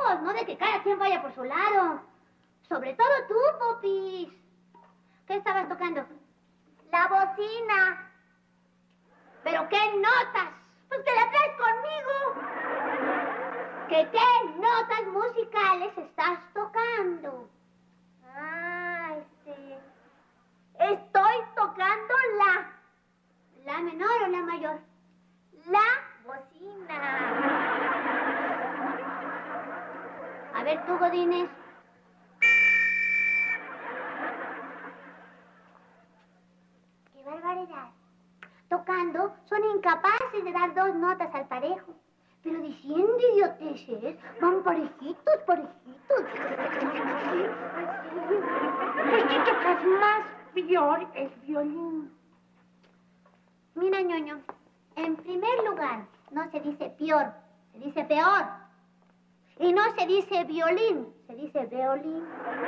todos, no de que cada quien vaya por su lado. Sobre todo tú, Popis. ¿Qué estabas tocando? La bocina. ¿Pero qué notas? Pues te la traes conmigo. ¿Qué notas musicales estás tocando? Estoy tocando la. ¿La menor o la mayor? La bocina. A ver tú, Godínez. ¡Qué barbaridad! Tocando son incapaces de dar dos notas al parejo. Pero diciendo idioteces, van parejitos, parejitos. Pues tú tocas más peor el violín. Mira, ñoño, en primer lugar, no se dice peor, se dice peor. Y no se dice violín, se dice violín.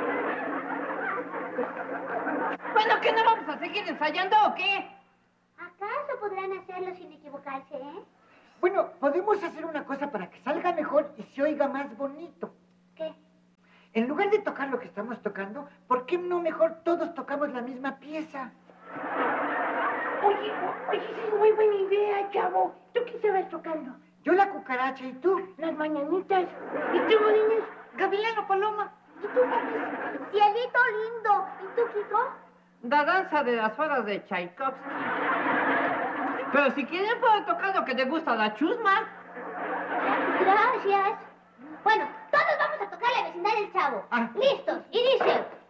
Bueno, ¿qué no vamos a seguir ensayando o qué? ¿Acaso podrán hacerlo sin equivocarse, eh? Bueno, podemos hacer una cosa para que salga mejor y se oiga más bonito. ¿Qué? En lugar de tocar lo que estamos tocando, ¿por qué no mejor todos tocamos la misma pieza? Oye, esa es muy buena idea, chavo. ¿Tú qué estabas tocando? Yo la cucaracha y tú. Las mañanitas. ¿Y tú, Godínez? Gavilano Paloma. ¿Y tú, Popis? Cielito lindo. ¿Y tú, Kiko? La danza de las horas de Tchaikovsky. Pero si quieren puedo tocar lo que te gusta, la chusma. Gracias. Bueno, todos vamos a tocar la vecindad del chavo. Ah. ¿Listos? Y dice...